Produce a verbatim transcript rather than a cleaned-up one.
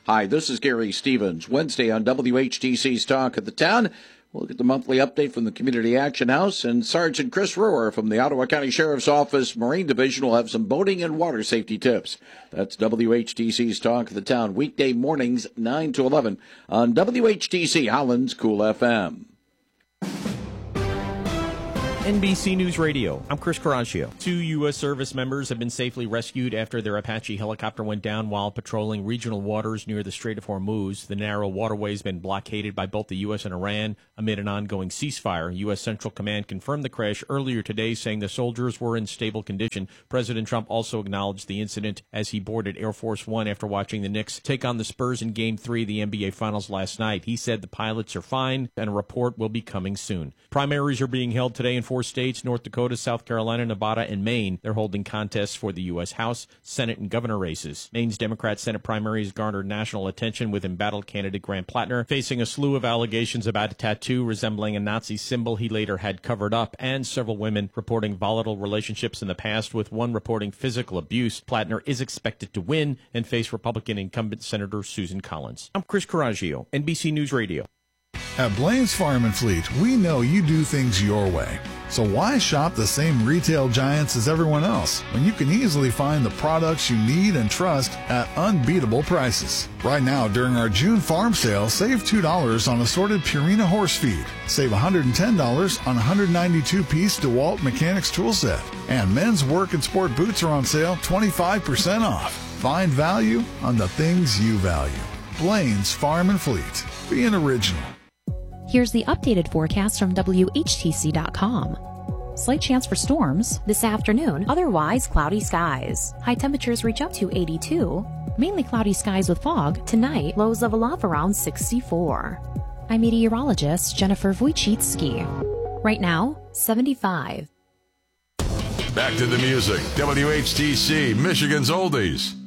Hi, this is Gary Stevens. Wednesday on W H T C's Talk of the Town, we'll get the monthly update from the Community Action House, and Sergeant Chris Rohr from the Ottawa County Sheriff's Office Marine Division will have some boating and water safety tips. That's W H T C's Talk of the Town, weekday mornings nine to eleven on W H T C Holland's Cool F M. N B C News Radio, I'm Chris Coraggio. Two U S service members have been safely rescued after their Apache helicopter went down while patrolling regional waters near the Strait of Hormuz. The narrow waterway has been blockaded by both the U S and Iran amid an ongoing ceasefire. U S Central Command confirmed the crash earlier today, saying the soldiers were in stable condition. President Trump also acknowledged the incident as he boarded Air Force One after watching the Knicks take on the Spurs in Game three of the N B A Finals last night. He said the pilots are fine and a report will be coming soon. Primaries are being held today in four states, North Dakota, South Carolina, Nevada, and Maine. They're holding contests for the U S House, Senate, and governor races. Maine's Democrat Senate primaries garnered national attention with embattled candidate Grant Plattner facing a slew of allegations about a tattoo resembling a Nazi symbol he later had covered up, and several women reporting volatile relationships in the past, with one reporting physical abuse. Plattner is expected to win and face Republican incumbent Senator Susan Collins. I'm Chris Coraggio, N B C News Radio. At Blaine's Farm and Fleet, we know you do things your way. So why shop the same retail giants as everyone else when you can easily find the products you need and trust at unbeatable prices? Right now, during our June farm sale, save two dollars on assorted Purina horse feed. Save one hundred ten dollars on one hundred ninety-two piece DeWalt Mechanics tool set. And men's work and sport boots are on sale twenty-five percent off. Find value on the things you value. Blaine's Farm and Fleet. Being original. Here's the updated forecast from W H T C dot com. Slight chance for storms this afternoon, otherwise cloudy skies. High temperatures reach up to eighty-two. Mainly cloudy skies with fog. Tonight, lows level off around sixty-four. I'm meteorologist Jennifer Wojcicki. Right now, seventy-five. Back to the music. W H T C, Michigan's Oldies.